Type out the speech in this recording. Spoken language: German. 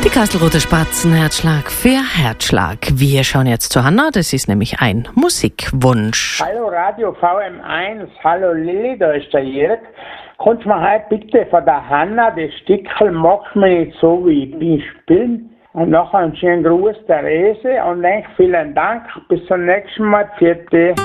Die Kastelruther Spatzen, Herzschlag für Herzschlag. Wir schauen jetzt zu Hanna, das ist nämlich ein Musikwunsch. Hallo Radio VM1, hallo Lilly, da ist der Jörg. Kannst du mir heute bitte von der Hanna das Stickel «Mach mich nicht so wie ich bin» spielen? Und noch einen schönen Gruß der Rese und vielen Dank. Bis zum nächsten Mal. Vierte.